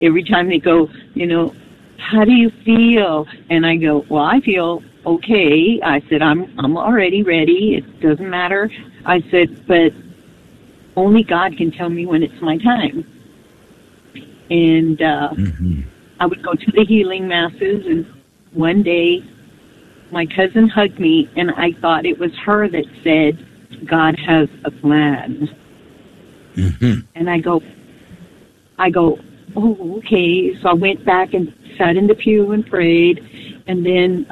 every time they go, how do you feel? And I go, well, I feel okay. I said, I'm already ready. It doesn't matter. I said, but only God can tell me when it's my time. And I would go to the healing masses, and one day my cousin hugged me, and I thought it was her that said, God has a plan. And I go, oh, okay. So I went back and sat in the pew and prayed. And then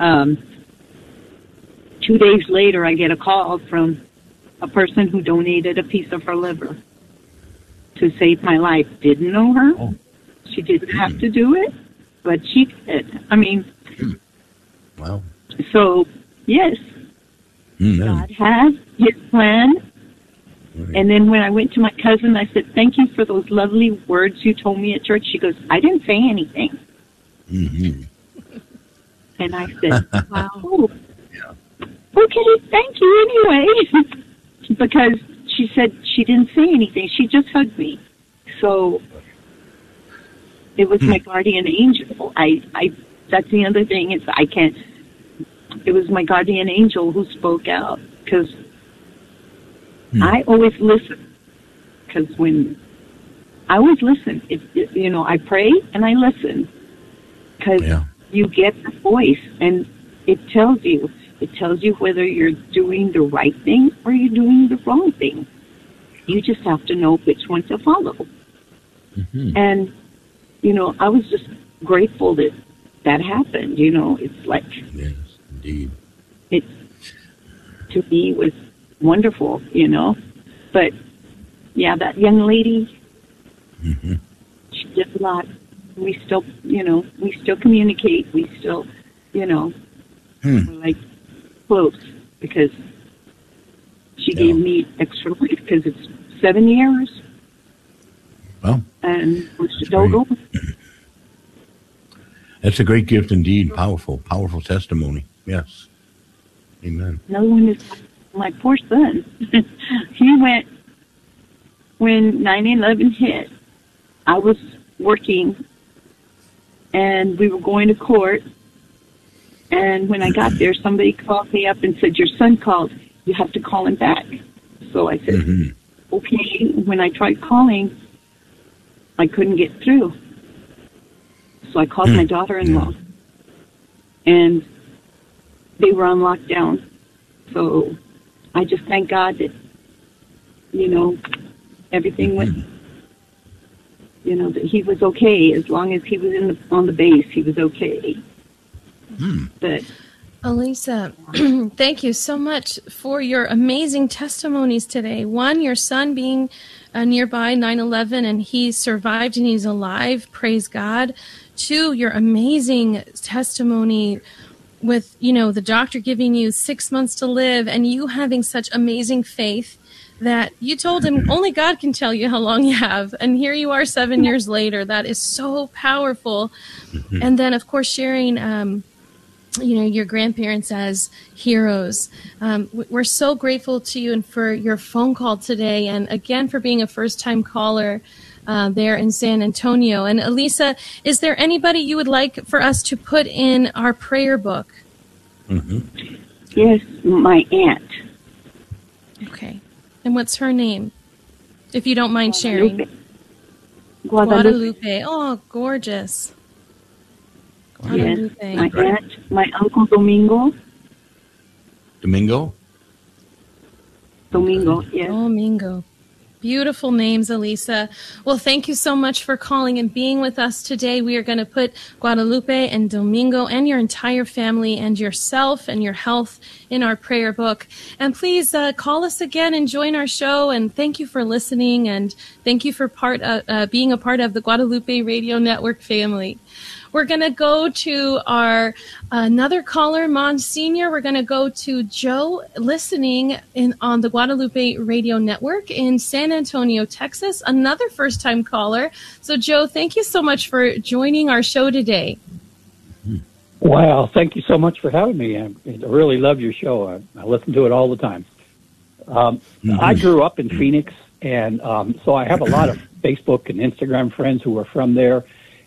2 days later, I get a call from a person who donated a piece of her liver to save my life. Didn't know her. Oh. She didn't have to do it, but she did. I mean, wow. So, yes, God has his plan. Right. And then when I went to my cousin, I said, thank you for those lovely words you told me at church. She goes, I didn't say anything. And I said, wow. Yeah. Okay, thank you anyway. Because she said she didn't say anything. She just hugged me. So it was my guardian angel. That's the other thing is it was my guardian angel who spoke out, because I always listen. Because I always listen. I pray and I listen. Because you get the voice, and it tells you whether you're doing the right thing or you're doing the wrong thing. You just have to know which one to follow. And, I was just grateful that happened. It's like... Yes, indeed. It, to me, was wonderful, But, yeah, that young lady, she did a lot. We still, we still communicate. We still, we're like close, because she gave me extra life, because it's 7 years. Well, and we're still going. That's a great gift indeed. Powerful testimony. Yes. Amen. Another one is my poor son. He went when 9/11 hit. I was working, and we were going to court. And when I got there, somebody called me up and said, your son called. You have to call him back. So I said, okay. When I tried calling, I couldn't get through. So I called my daughter-in-law. And they were on lockdown. So I just thank God that, everything went, that he was okay. As long as he was on the base, he was okay. But Elisa, thank you so much for your amazing testimonies today. One, your son being nearby 9/11, and he survived and he's alive. Praise God. Two, your amazing testimony with, the doctor giving you 6 months to live, and you having such amazing faith that you told him only God can tell you how long you have. And here you are 7 years later. That is so powerful. And then, of course, sharing your grandparents as heroes. We're so grateful to you and for your phone call today, and again for being a first-time caller there in San Antonio. And Elisa, is there anybody you would like for us to put in our prayer book? Yes, my aunt. Okay. And what's her name, if you don't mind sharing? Guadalupe. Oh, gorgeous. Yes, my aunt, my uncle Domingo. Domingo, yes. Domingo. Beautiful names, Elisa. Well, thank you so much for calling and being with us today. We are going to put Guadalupe and Domingo and your entire family and yourself and your health in our prayer book. And please call us again and join our show. And thank you for listening. And thank you for being a part of the Guadalupe Radio Network family. We're going to go to our another caller, Monsignor. We're going to go to Joe, listening on the Guadalupe Radio Network in San Antonio, Texas. Another first-time caller. So, Joe, thank you so much for joining our show today. Wow, thank you so much for having me. I really love your show. I listen to it all the time. I grew up in Phoenix, and so I have a lot of Facebook and Instagram friends who are from there.